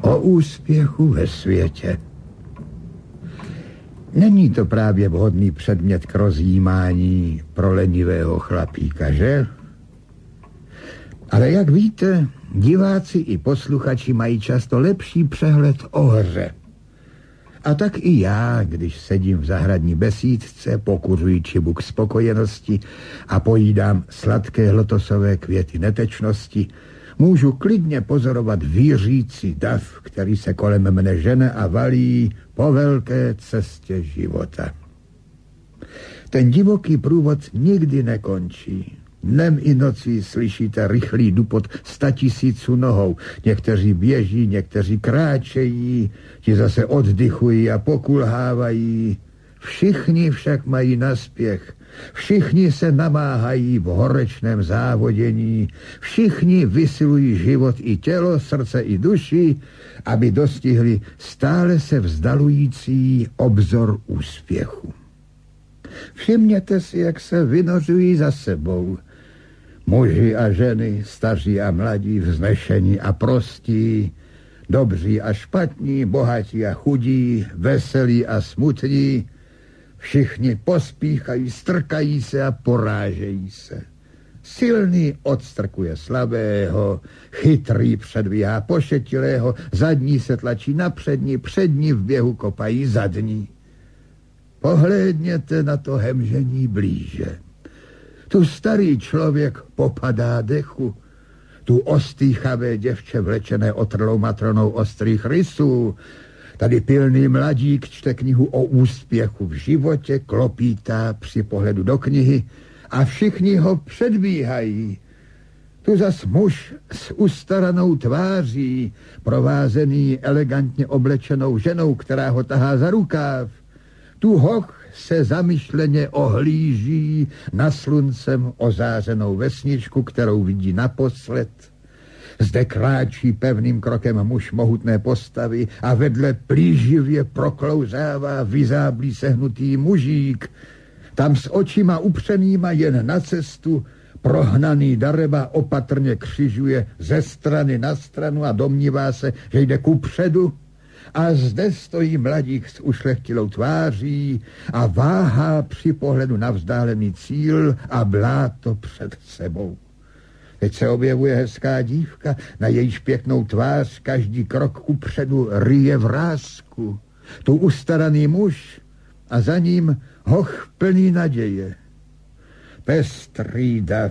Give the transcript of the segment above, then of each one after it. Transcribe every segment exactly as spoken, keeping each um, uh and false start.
o úspěchu ve světě. Není to právě vhodný předmět k rozjímání pro lenivého chlapíka, že? Ale jak víte, diváci i posluchači mají často lepší přehled o hře. A tak i já, když sedím v zahradní besídce, pokuřuji čibuk spokojenosti a pojídám sladké lotosové květy netečnosti, můžu klidně pozorovat vířící dav, který se kolem mne žene a valí po velké cestě života. Ten divoký průvod nikdy nekončí. Dnem i nocí slyšíte rychlý dupot statisíců nohou. Někteří běží, někteří kráčejí, ti zase oddychují a pokulhávají. Všichni však mají naspěch. Všichni se namáhají v horečném závodění. Všichni vysilují život i tělo, srdce i duši, aby dostihli stále se vzdalující obzor úspěchu. Všimněte si, jak se vynořují za sebou. Muži a ženy, staří a mladí, vznešení a prostí, dobří a špatní, bohatí a chudí, veselí a smutní. Všichni pospíchají, strkají se a porážejí se. Silný odstrkuje slabého, chytrý předvíhá pošetilého, zadní se tlačí na přední, přední v běhu kopají zadní. Pohlédněte na to hemžení blíže. Tu starý člověk popadá dechu, tu ostýchavé děvče vlečené otrlou matronou ostrých rysů, tady pilný mladík čte knihu o úspěchu v životě, klopítá při pohledu do knihy a všichni ho předbíhají. Tu zas muž s ustaranou tváří, provázený elegantně oblečenou ženou, která ho tahá za rukáv. Tu hoch se zamyšleně ohlíží na sluncem ozářenou vesničku, kterou vidí naposled. Zde kráčí pevným krokem muž mohutné postavy a vedle plíživě proklouzává vyzáblý sehnutý mužík. Tam s očima upřenýma jen na cestu prohnaný dareba opatrně křižuje ze strany na stranu a domnívá se, že jde kupředu. A zde stojí mladík s ušlechtilou tváří a váhá při pohledu na vzdálený cíl a bláto před sebou. Teď se objevuje hezká dívka, na jejíž pěknou tvář každý krok kupředu ryje vrásku. Tu ustaraný muž a za ním hoch plný naděje. Pestrý dav,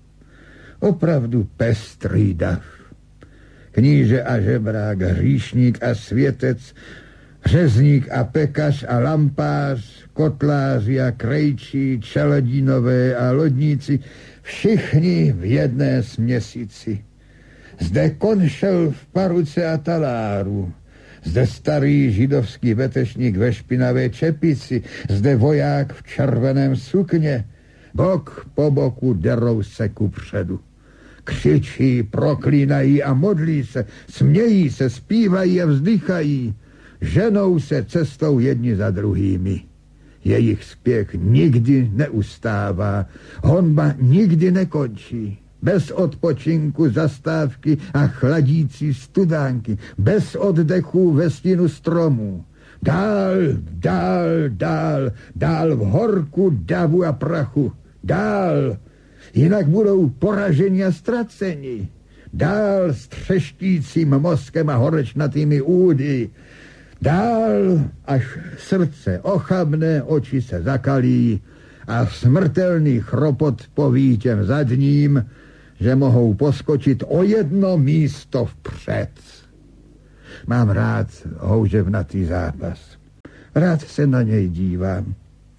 opravdu pestrý dav. Kníže a žebrák, hříšník a světec, řezník a pekař a lampář, kotláři a krejčí, čeladínové a lodníci, všichni v jedné směsici. Zde konšel v paruce a taláru, zde starý židovský vetešník ve špinavé čepici, zde voják v červeném sukně, bok po boku derou se kupředu. Křičí, proklínají a modlí se, smějí se, zpívají a vzdychají, ženou se cestou jedni za druhými. Jejich spěch nikdy neustává, honba nikdy nekončí. Bez odpočinku, zastávky a chladící studánky, bez oddechu ve stínu stromů. Dál, dál, dál, dál v horku, davu a prachu. Dál, jinak budou poraženi a ztraceni. Dál s třeštícím mozkem a horečnatými údy. Dál, až srdce ochabne, oči se zakalí a smrtelný chropot poví těm zadním, že mohou poskočit o jedno místo vpřed. Mám rád houževnatý zápas. Rád se na něj dívám.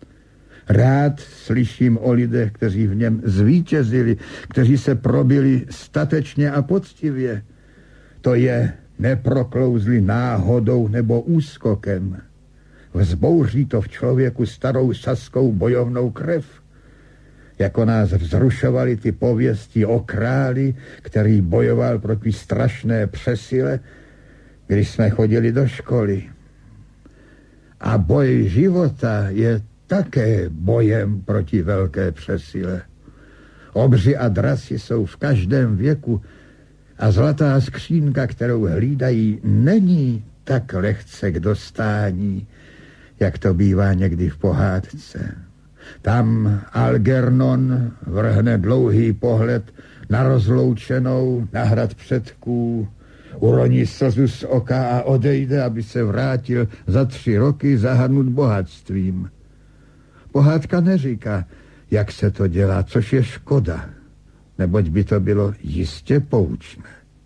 Rád slyším o lidech, kteří v něm zvítězili, kteří se probili statečně a poctivě. To je neproklouzli náhodou nebo úskokem. Vzbouří to v člověku starou saskou bojovnou krev. Jako nás vzrušovaly ty pověsti o králi, který bojoval proti strašné přesile, když jsme chodili do školy. A boj života je také bojem proti velké přesile. Obři a drasy jsou v každém věku A zlatá skřínka, kterou hlídají, není tak lehce k dostání, jak to bývá někdy v pohádce. Tam Algernon vrhne dlouhý pohled na rozloučenou, na hrad předků, uroní slzu z oka a odejde, aby se vrátil za tři roky zahrnut bohatstvím. Pohádka neříká, jak se to dělá, což je škoda, neboť by to bylo jistě poučné.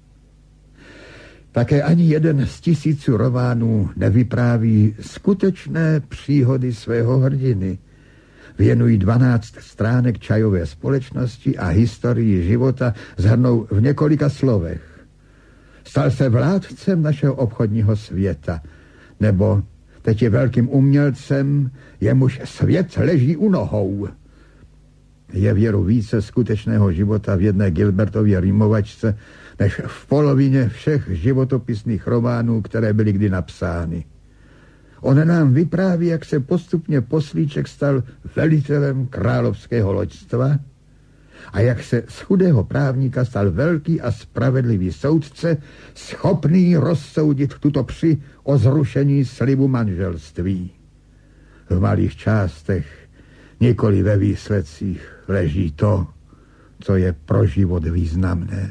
Také ani jeden z tisíců románů nevypráví skutečné příhody svého hrdiny. Věnují dvanáct stránek čajové společnosti a historii života shrnou v několika slovech. Stal se vládcem našeho obchodního světa, nebo teď je velkým umělcem, jemuž svět leží u nohou. Je věru více skutečného života v jedné Gilbertově rýmovačce, než v polovině všech životopisných románů, které byly kdy napsány. On nám vypráví, jak se postupně Poslíček stal velitelem královského loďstva a jak se z chudého právníka stal velký a spravedlivý soudce, schopný rozsoudit tuto při o zrušení slibu manželství. V malých částech, nikoli ve výsledcích, leží to, co je pro život významné.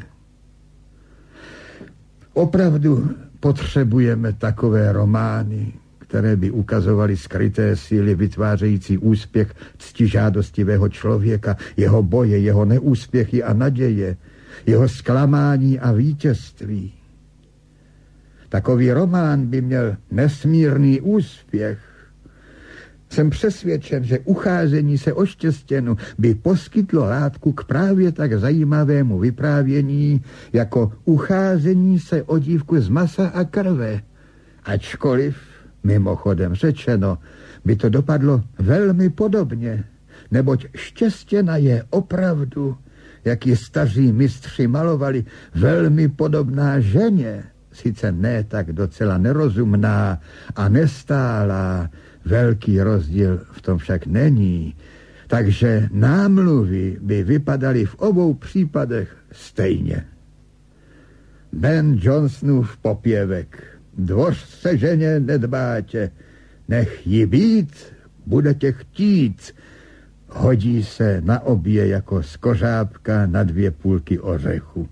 Opravdu potřebujeme takové romány, které by ukazovaly skryté síly vytvářející úspěch ctižádostivého člověka, jeho boje, jeho neúspěchy a naděje, jeho zklamání a vítězství. Takový román by měl nesmírný úspěch. Jsem přesvědčen, že ucházení se o štěstěnu by poskytlo látku k právě tak zajímavému vyprávění, jako ucházení se o dívku z masa a krve. Ačkoliv, mimochodem řečeno, by to dopadlo velmi podobně, neboť Štěstěna je opravdu, jak ji staří mistři malovali, velmi podobná ženě, sice ne tak docela nerozumná a nestálá, velký rozdíl v tom však není, takže námluvy by vypadaly v obou případech stejně. Ben Jonsonův popěvek: Dvoř se ženě nedbátě, nech ji být, bude tě chtít, hodí se na obě jako skořápka na dvě půlky ořechu.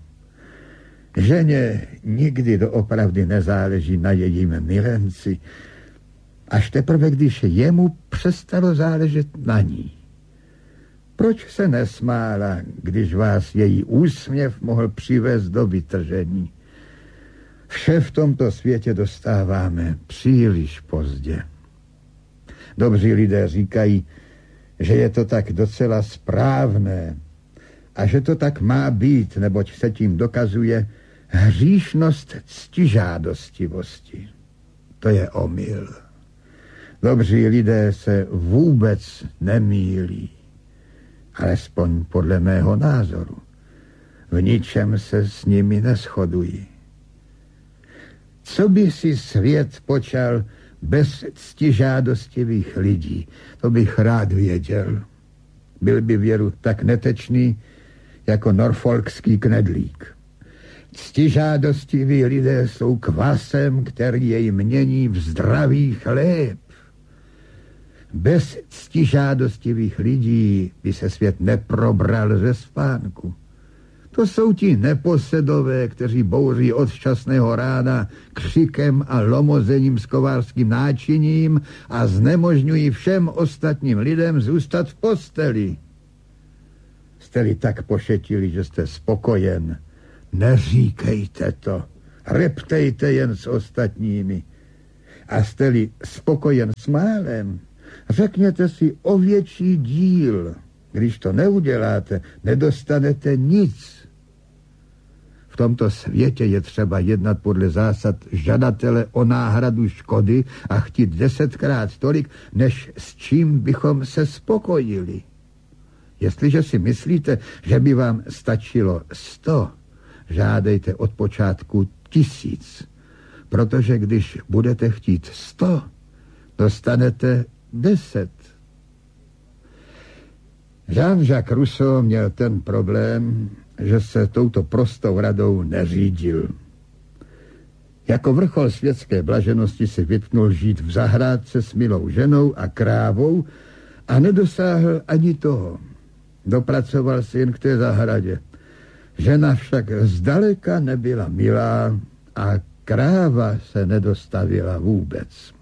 Ženě nikdy doopravdy nezáleží na jejím milenci, až teprve, když jemu přestalo záležet na ní. Proč se nesmála, když vás její úsměv mohl přivést do vytržení? Vše v tomto světě dostáváme příliš pozdě. Dobří lidé říkají, že je to tak docela správné a že to tak má být, neboť se tím dokazuje hříšnost ctižádostivosti. To je omyl. Dobří lidé se vůbec nemýlí, alespoň podle mého názoru. V ničem se s nimi neshodují. Co by si svět počal bez ctižádostivých lidí, to bych rád věděl. Byl by věru tak netečný jako norfolkský knedlík. Ctižádostiví lidé jsou kvasem, který jej mění v zdravý chléb. Bez ctižádostivých lidí by se svět neprobral ze spánku. To jsou ti neposedové, kteří bouří od šťastného rána křikem a lomozením s kovářským náčiním a znemožňují všem ostatním lidem zůstat v posteli. Jste-li tak pošetili, že jste spokojen, neříkejte to, reptejte jen s ostatními. A jste-li spokojen s málem, řekněte si o větší díl. Když to neuděláte, nedostanete nic. V tomto světě je třeba jednat podle zásad žadatele o náhradu škody a chtít desetkrát tolik, než s čím bychom se spokojili. Jestliže si myslíte, že by vám stačilo sto, žádejte od počátku tisíc, protože když budete chtít sto, dostanete deset. Jean-Jacques Rousseau měl ten problém, že se touto prostou radou neřídil. Jako vrchol světské blaženosti si vytknul žít v zahrádce s milou ženou a krávou a nedosáhl ani toho. Dopracoval se jen k té zahradě. Žena však zdaleka nebyla milá a kráva se nedostavila vůbec.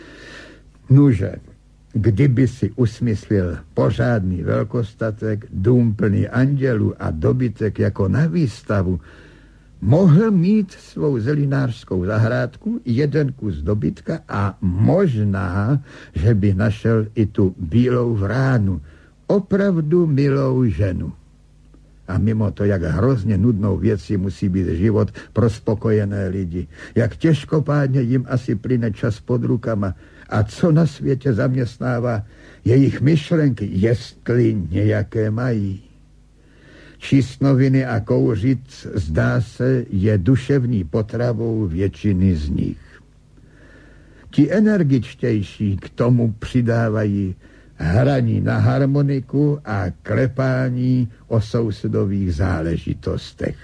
Nuže, kdyby si usmyslil pořádný velkostatek, dům plný andělů a dobytek jako na výstavu, mohl mít svou zelinářskou zahrádku, jeden kus dobytka a možná, že by našel i tu bílou vránu, opravdu milou ženu. A mimo to, jak hrozně nudnou věcí musí být život pro spokojené lidi, jak těžkopádně jim asi plyne čas pod rukama a co na světě zaměstnává jejich myšlenky, jestli nějaké mají. Číst noviny a kouřit, zdá se, je duševní potravou většiny z nich. Ti energičtější k tomu přidávají hraní na harmoniku a klepání o sousedových záležitostech.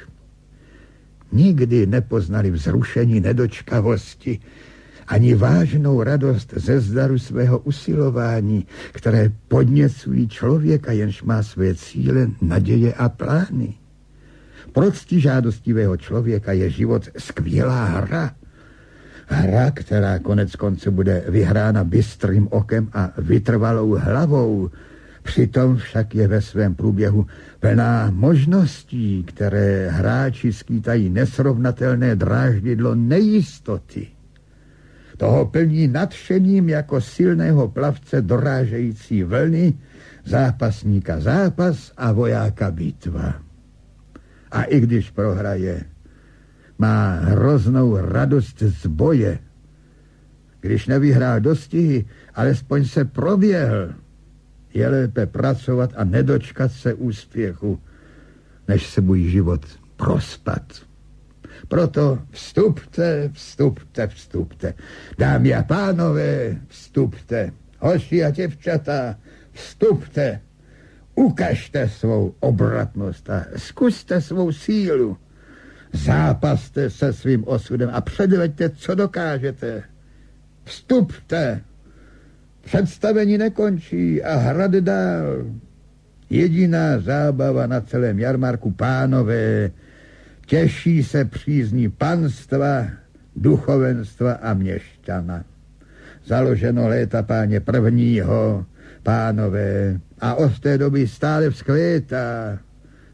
Nikdy nepoznali vzrušení nedočkavosti ani vážnou radost ze zdaru svého usilování, které podněcují člověka, jenž má své cíle, naděje a plány. Pro ctižádostivého člověka je život skvělá hra. Hra, která konec konců bude vyhrána bystrým okem a vytrvalou hlavou. Přitom však je ve svém průběhu plná možností, které hráči skýtají nesrovnatelné dráždidlo nejistoty. Toho plní nadšením jako silného plavce dorážející vlny, zápasníka zápas a vojáka bitva. A i když prohraje, má hroznou radost z boje. Když nevyhrál dostihy, alespoň se proběhl. Je lépe pracovat a nedočkat se úspěchu, než se můj život prospat. Proto vstupte, vstupte, vstupte. Dámy a pánové, vstupte. Hoši a děvčata, vstupte. Ukažte svou obratnost a zkuste svou sílu. Zápaste se svým osudem a předveďte, co dokážete. Vstupte. Představení nekončí a hrad dál. Jediná zábava na celém jarmarku, pánové, těší se přízní panstva, duchovenstva a měšťana. Založeno léta páně prvního, pánové, a od té doby stále vzkvétá.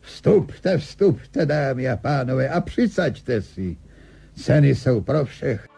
Vstupte, vstupte, dámy a pánové, a přisaďte si. Ceny jsou pro všech.